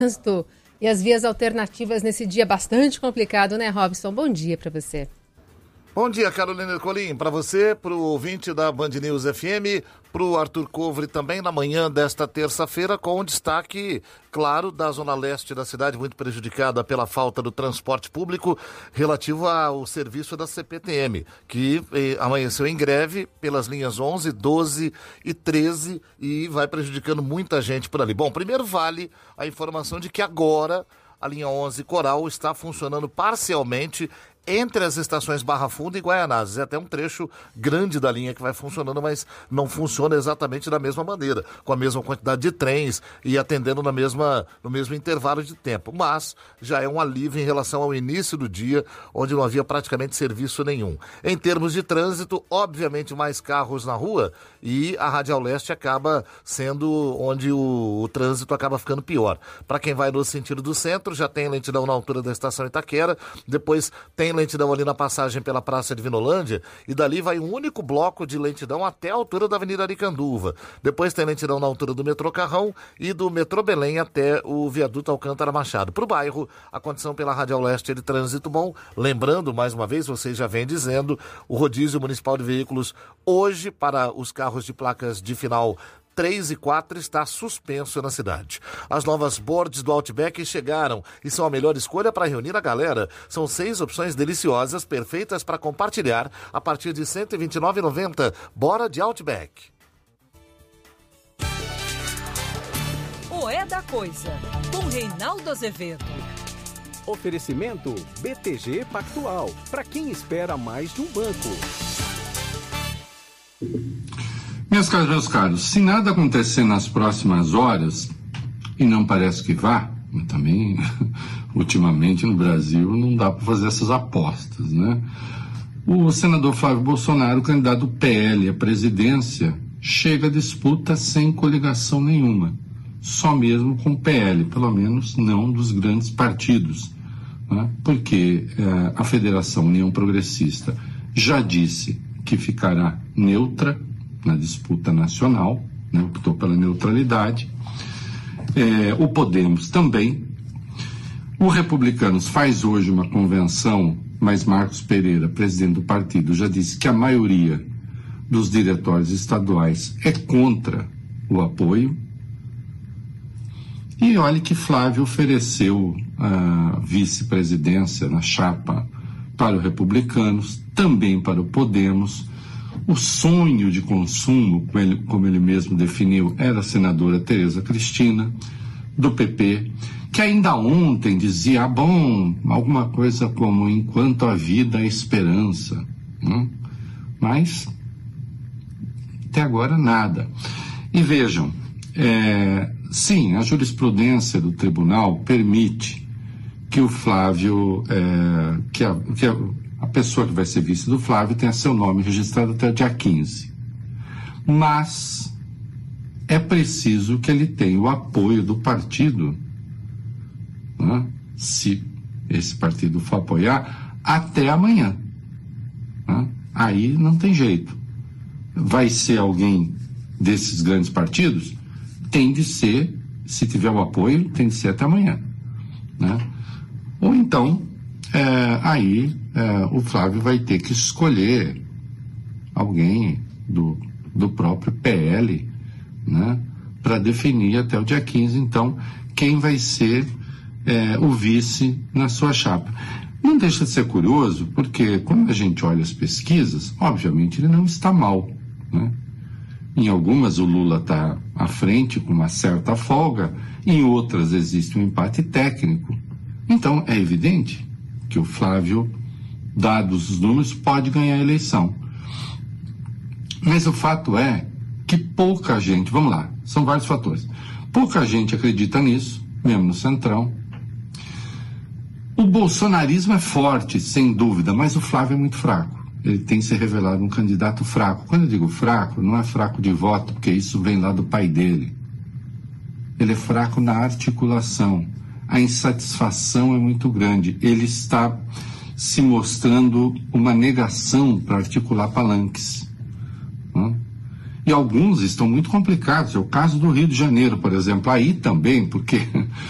trânsito e as vias alternativas nesse dia bastante complicado, né, Robson? Bom dia para você. Bom dia, Carolina Ercolim, para você, para o ouvinte da Band News FM, para o Arthur Covre também na manhã desta terça-feira, com destaque, claro, da zona leste da cidade, muito prejudicada pela falta do transporte público relativo ao serviço da CPTM, que amanheceu em greve pelas linhas 11, 12 e 13 e vai prejudicando muita gente por ali. Bom, primeiro vale a informação de que agora a linha 11 Coral está funcionando parcialmente entre as estações Barra Funda e Guaianazes. É até um trecho grande da linha que vai funcionando, mas não funciona exatamente da mesma maneira, com a mesma quantidade de trens e atendendo no mesmo intervalo de tempo. Mas já é um alívio em relação ao início do dia, onde não havia praticamente serviço nenhum. Em termos de trânsito, obviamente mais carros na rua e a Radial Leste acaba sendo onde o trânsito acaba ficando pior. Para quem vai no sentido do centro, já tem lentidão na altura da estação Itaquera, depois tem lentidão ali na passagem pela Praça de Vinolândia e dali vai um único bloco de lentidão até a altura da Avenida Aricanduva. Depois tem lentidão na altura do metrô Carrão e do metrô Belém até o viaduto Alcântara Machado. Para o bairro, a condição pela Radial Leste é de trânsito bom. Lembrando, mais uma vez, vocês já vêm dizendo, o rodízio municipal de veículos hoje para os carros de placas de final 3 e 4 está suspenso na cidade. As novas boards do Outback chegaram e são a melhor escolha para reunir a galera. São 6 opções deliciosas, perfeitas para compartilhar a partir de R$ 129,90. Bora de Outback. O É da Coisa, com Reinaldo Azevedo. Oferecimento BTG Pactual, para quem espera mais de um banco. Meus caros, se nada acontecer nas próximas horas, e não parece que vá, mas também, ultimamente no Brasil, não dá para fazer essas apostas, né? O senador Flávio Bolsonaro, candidato do PL à presidência, chega à disputa sem coligação nenhuma, só mesmo com o PL, pelo menos não dos grandes partidos, né? Porque a Federação União Progressista já disse que ficará neutra na disputa nacional, né, optou pela neutralidade. O Podemos também. O Republicanos faz hoje uma convenção, mas Marcos Pereira, presidente do partido, já disse que a maioria dos diretórios estaduais é contra o apoio. E olha que Flávio ofereceu a vice-presidência na chapa para o Republicanos, também para o Podemos. O sonho de consumo, como ele mesmo definiu, era a senadora Tereza Cristina, do PP, que ainda ontem dizia, alguma coisa como enquanto a vida há esperança. Mas, até agora, nada. E vejam, sim, a jurisprudência do tribunal permite que o Flávio, a pessoa que vai ser vice do Flávio tenha seu nome registrado até o dia 15. Mas é preciso que ele tenha o apoio do partido, né? Se esse partido for apoiar, até amanhã. Né? Aí não tem jeito. Vai ser alguém desses grandes partidos? Tem de ser, se tiver o apoio, tem de ser até amanhã. Né? Ou então, o Flávio vai ter que escolher alguém do próprio PL, né, para definir até o dia 15, então, quem vai ser o vice na sua chapa. Não deixa de ser curioso, porque quando a gente olha as pesquisas, obviamente ele não está mal, né? Em algumas o Lula está à frente com uma certa folga, em outras existe um empate técnico. Então é evidente que o Flávio, dados os números, pode ganhar a eleição. Mas o fato é que pouca gente, vamos lá, são vários fatores, pouca gente acredita nisso, mesmo no Centrão. O bolsonarismo é forte, sem dúvida, mas o Flávio é muito fraco. Ele tem se revelado um candidato fraco. Quando eu digo fraco, não é fraco de voto, porque isso vem lá do pai dele. Ele é fraco na articulação. A insatisfação é muito grande. Ele está se mostrando uma negação para articular palanques. E alguns estão muito complicados. É o caso do Rio de Janeiro, por exemplo. Aí também, porque